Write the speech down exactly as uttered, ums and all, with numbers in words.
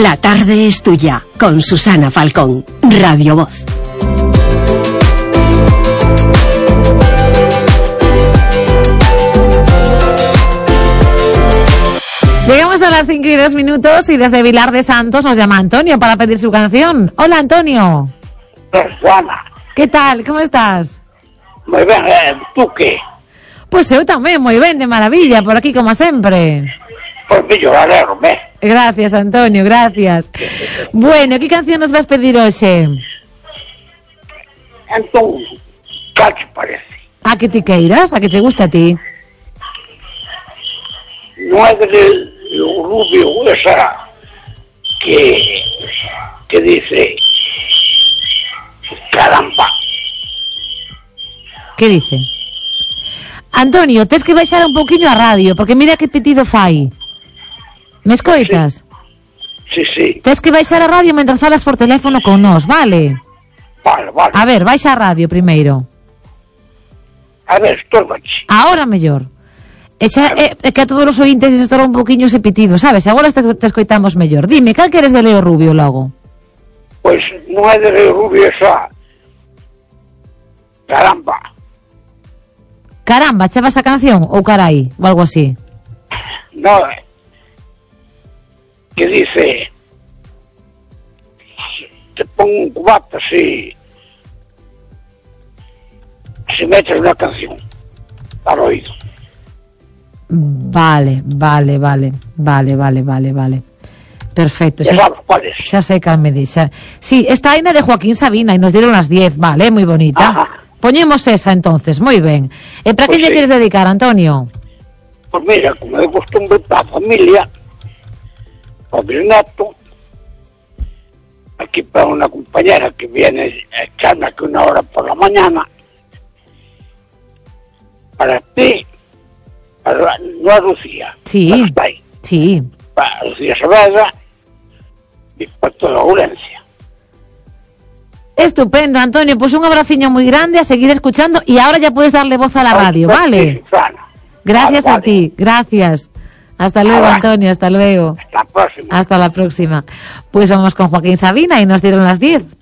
La tarde es tuya, con Susana Falcón, Radio Voz. Llegamos a las cinco y dos minutos y desde Vilar de Santos nos llama Antonio para pedir su canción. Hola, Antonio. Susana. ¿Qué tal? ¿Cómo estás? Moi ben, eh, tú que? Pois eu tamén, moi ben, de maravilla, por aquí como sempre. Pois mellor, alegro-me. Gracias, Antonio, gracias. Bueno, que canción nos vas pedir hoxe? Entón, cal te parece? A que ti queiras, a que te gusta a ti. Non é de o Rubio esa que que dice caramba. Que dice? Antonio, tes que baixar un poquinho a radio, porque mira que pitido fai. Me escoitas? Sí, sí. Tes que baixar a radio mentras falas por teléfono con nós, vale? Vale, vale. A ver, baixa a radio primeiro. A ver, estorbache. Ahora mellor. É, xa, é, é que a todos os ointes se estorba un poquinho ese pitido, sabes? Agora te, te escoitamos mellor. Dime, cal queres de Leo Rubio logo? Pois non é de Rubio esa caramba. Caramba, chavas a canción? Ou carai? Ou algo así? No, que dice te pongo un cubato si si metes una canción para oído. Vale, vale, vale, vale, vale, vale, vale. Perfecto. Ya sabes cuál es. Xa sei cal me dixa. Sí, esta aina de Joaquín Sabina y nos dieron las diez, vale, muy bonita. Ajá. Poñemos esa entonces, moi ben. E para Pues que lle sí. queres dedicar, Antonio? Pues mira, como de costumbre para la familia, para mi neto, aquí para una compañera que viene a echarme aquí una hora por la mañana, para ti, para no a Lucía, Sí. para estar ahí, Sí. para Lucía Saavedra y para toda Ourense. Estupendo, Antonio, pues un abraciño muy grande, a seguir escuchando y ahora ya puedes darle voz a la radio, ¿vale? Susana. Gracias Vale, a vale. ti, gracias. Hasta luego, Ahora. Antonio, hasta luego. Hasta la próxima. Hasta la próxima. Pues vamos con Joaquín Sabina y nos dieron las diez.